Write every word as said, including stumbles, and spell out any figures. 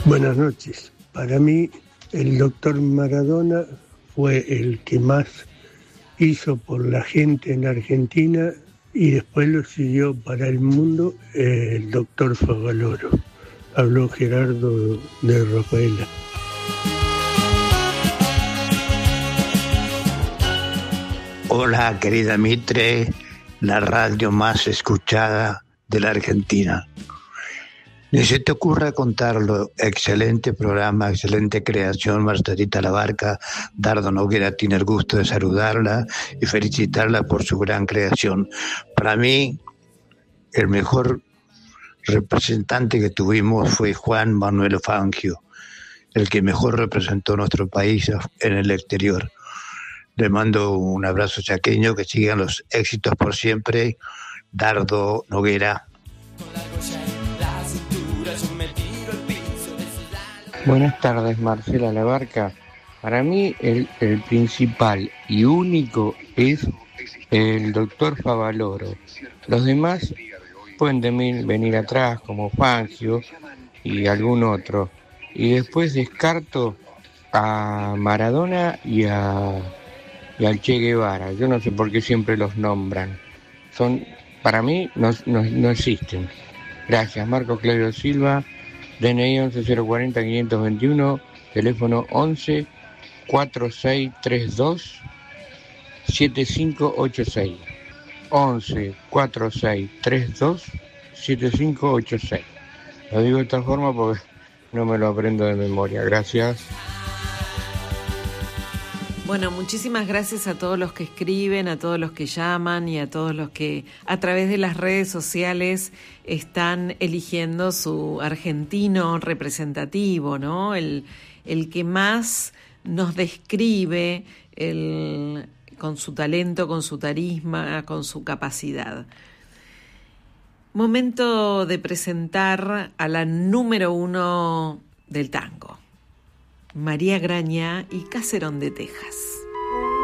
Buenas noches. Para mí, el doctor Maradona fue el que más hizo por la gente en Argentina y después lo siguió para el mundo eh, el doctor Favaloro. Habló Gerardo de Rafaela. Hola, querida Mitre, la radio más escuchada de la Argentina. Ni se te ocurra contarlo, excelente programa, excelente creación, Marcelita Labarca. Dardo Noguera tiene el gusto de saludarla y felicitarla por su gran creación. Para mí, el mejor representante que tuvimos fue Juan Manuel Fangio, el que mejor representó nuestro país en el exterior. Le mando un abrazo chaqueño, que sigan los éxitos por siempre. Dardo Noguera. Buenas tardes, Marcela Labarca. Para mí el, el principal y único es el doctor Favaloro. Los demás pueden venir, venir atrás, como Fangio y algún otro. Y después descarto a Maradona y, a, y al Che Guevara. Yo no sé por qué siempre los nombran. Son, para mí no, no, no existen. Gracias, Marco Claudio Silva. D N I once cero cuarenta quinientos veintiuno, teléfono once cuarenta y seis treinta y dos setenta y cinco ochenta y seis. once cuarenta y seis treinta y dos setenta y cinco ochenta y seis. Lo digo de esta forma porque no me lo aprendo de memoria. Gracias. Bueno, muchísimas gracias a todos los que escriben, a todos los que llaman y a todos los que a través de las redes sociales están eligiendo su argentino representativo, ¿no? El, el que más nos describe el, con su talento, con su carisma, con su capacidad. Momento de presentar a la número uno del tango. María Graña y Caserón de Texas.